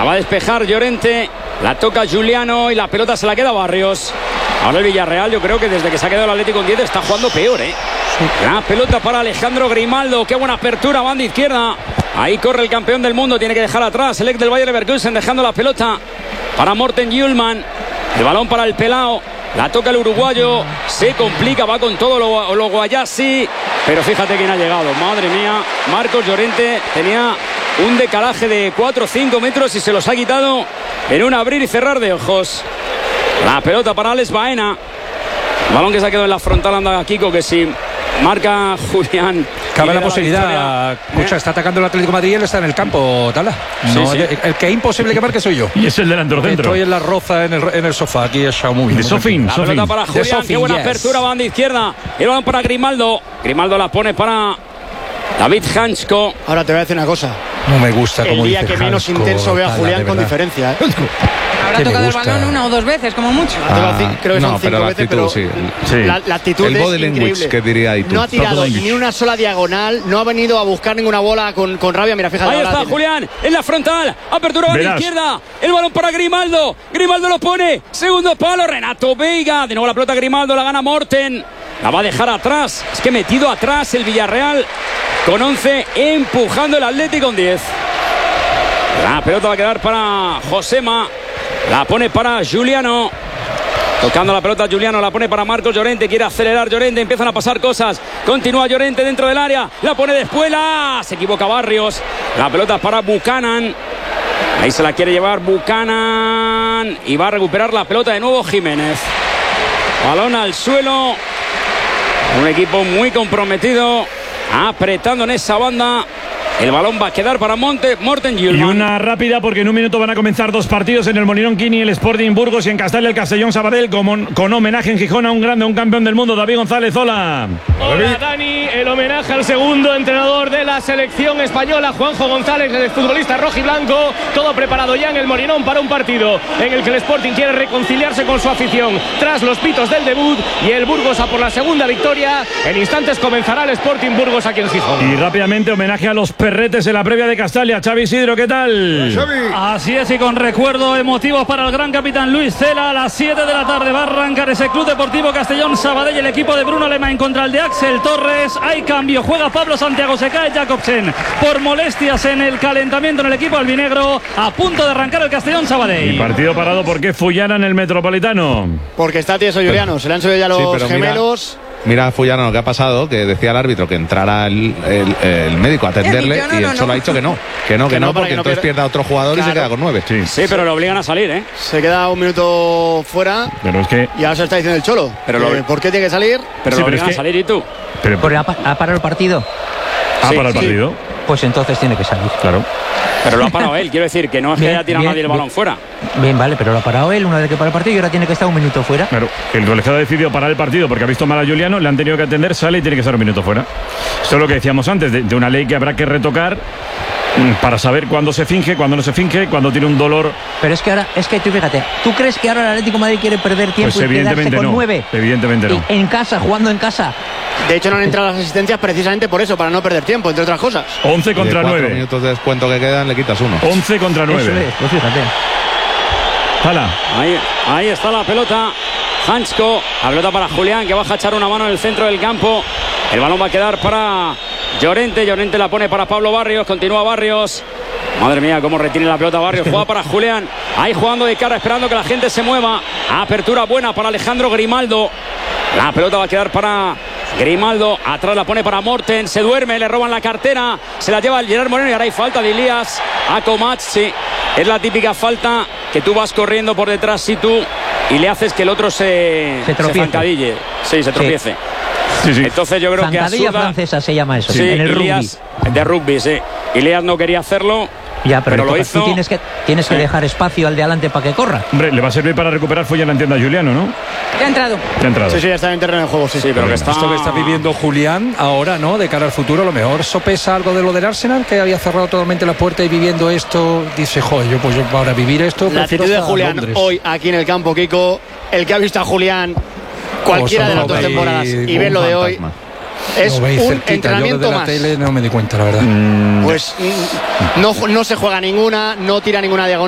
va a despejar Llorente. La toca Giuliano y la pelota se la queda Barrios. Ahora el Villarreal, yo creo que desde que se ha quedado el Atlético en 10 está jugando peor, ¿eh? La pelota para Alejandro Grimaldo. Qué buena apertura, banda izquierda. Ahí corre el campeón del mundo. Tiene que dejar atrás el ex del Bayer Leverkusen, dejando la pelota para Morten Hjulmand. El balón para el Pelao. La toca el uruguayo. Se complica, va con todo lo Guayasi. Pero fíjate quién ha llegado. Madre mía. Marcos Llorente tenía un decalaje de 4 o 5 metros y se los ha quitado en un abrir y cerrar de ojos. La pelota para Alex Baena. El balón que se ha quedado en la frontal, anda Kiko, que si marca Julián. Cabe la posibilidad. Escucha, está atacando el Atlético de Madrid y él está en el campo, Tala. No, sí. El que es imposible que marque soy yo. Y es el delantero centro. Estoy en la roza en el sofá. Aquí es Xiaomi. De Sofín. La pelota para Julián. Qué buena apertura, banda izquierda. El balón para Grimaldo. Grimaldo la pone para David Hansko. Ahora te voy a decir una cosa. No me gusta como el día que menos intenso veo a Julián con diferencia. Habrá tocado el balón 1 o 2 veces, como mucho. Creo que son 5 veces, pero sí. La actitud el es body language que diría ahí tú. No ha tirado ni una sola diagonal, no ha venido a buscar ninguna bola con rabia. Mira, fíjate. Ahí está Julián, en la frontal, apertura a la izquierda, el balón para Grimaldo. Grimaldo lo pone, segundo palo, Renato Veiga. De nuevo la pelota Grimaldo, la gana Morten. La va a dejar atrás, es que metido atrás el Villarreal con 11, empujando el Atlético con 10. La pelota va a quedar para Josema. La pone para Giuliano. Tocando la pelota Giuliano, la pone para Marcos Llorente. Quiere acelerar Llorente, empiezan a pasar cosas. Continúa Llorente dentro del área. La pone de espuela. Se equivoca Barrios. La pelota para Buchanan. Ahí se la quiere llevar Buchanan. Y va a recuperar la pelota de nuevo Jiménez. Balón al suelo. Un equipo muy comprometido. Apretando en esa banda. El balón va a quedar para Morten Hjulmand. Y una rápida, porque en un minuto van a comenzar 2 partidos en el Molinón Quini, el Sporting Burgos, y en Castalia el Castellón Sabadell, con homenaje en Gijón a un grande, a un campeón del mundo, David González. Hola. Hola Dani, el homenaje al segundo entrenador de la selección española, Juanjo González, el futbolista rojiblanco. Todo preparado ya en el Molinón para un partido en el que el Sporting quiere reconciliarse con su afición tras los pitos del debut, y el Burgos a por la segunda victoria. En instantes comenzará el Sporting Burgos aquí en Gijón. Y rápidamente homenaje a los perretes en la previa de Castalia. Xavi Isidro, ¿qué tal? Así es, y con recuerdos emotivos para el gran capitán Luis Cela. A las 7 de la tarde va a arrancar ese Club Deportivo Castellón Sabadell, el equipo de Bruno Alemán contra el de Axel Torres. Hay cambio, juega Pablo Santiago, se cae Jacobsen por molestias en el calentamiento en el equipo albinegro. A punto de arrancar el Castellón Sabadell. Y partido parado, ¿por qué Fullana en el Metropolitano? Porque está tieso Juliano, se le han subido ya los gemelos. Mira Fullana lo que ha pasado, que decía el árbitro que entrara el médico a atenderle, y él solo ha dicho que no, porque entonces pierda a otro jugador y se queda con 9. Sí, pero lo obligan a salir, ¿eh? Se queda un minuto fuera. Pero es que... Y ahora se está diciendo el Cholo. Pero ¿por qué tiene que salir? Pero lo obligan a salir, ¿y tú? ¿Ha parado el partido? ¿Para el partido? Pues entonces tiene que salir. Claro. Pero lo ha parado él, quiero decir, que no es que haya tirado nadie el balón fuera. Bien, vale, pero lo ha parado él una vez que para el partido y ahora tiene que estar un minuto fuera. Claro, el colegiado ha decidido parar el partido porque ha visto mal a Giuliano, le han tenido que atender, sale y tiene que estar un minuto fuera. Esto es lo que decíamos antes, de una ley que habrá que retocar para saber cuándo se finge, cuándo no se finge, cuándo tiene un dolor. Pero es que tú fíjate, ¿tú crees que ahora el Atlético de Madrid quiere perder tiempo pues y quedarse con 9? Evidentemente no. En casa, jugando en casa. De hecho no han entrado las asistencias precisamente por eso, para no perder tiempo, entre otras cosas. 11 contra 9. 4 minutos de descuento que quedan, le quitas 1. 11 contra 9. Eso es, pues fíjate. Hala. Ahí está la pelota. Hansko, la pelota para Julián, que baja a echar una mano en el centro del campo. El balón va a quedar para Llorente. Llorente la pone para Pablo Barrios. Continúa Barrios. Madre mía, cómo retiene la pelota Barrios. Juega para Julián. Ahí jugando de cara, esperando que la gente se mueva. Apertura buena para Alejandro Grimaldo. La pelota va a quedar para Grimaldo. Atrás la pone para Morten. Se duerme, le roban la cartera. Se la lleva el Gerard Moreno y ahora hay falta de Elías a Comatsi. Es la típica falta que tú vas corriendo por detrás si tú y le haces que el otro se zancadille. Sí, se tropiece. Sí. Entonces yo creo que zancadilla francesa se llama eso, sí, en el Elías, rugby. De rugby, sí. Elías no quería hacerlo. Ya, pero lo hizo. Tú tienes que dejar espacio al de adelante para que corra. Hombre, le va a servir para recuperar Fullana, entiendo, a Giuliano, ¿no? Ya ha entrado. Sí, ya está en terreno de juego, sí. Pero que está... Esto que está viviendo Julián ahora, ¿no? De cara al futuro, a lo mejor sopesa algo de lo del Arsenal, que había cerrado totalmente la puerta y viviendo esto, dice, joder, yo para vivir esto... La actitud de Julián hoy aquí en el campo, Kiko, el que ha visto a Julián cualquiera de las 2 temporadas y ver lo de hoy... Es un entrenamiento más. Tele no me di cuenta, la verdad. Pues no se juega ninguna, no tira ninguna diagonal.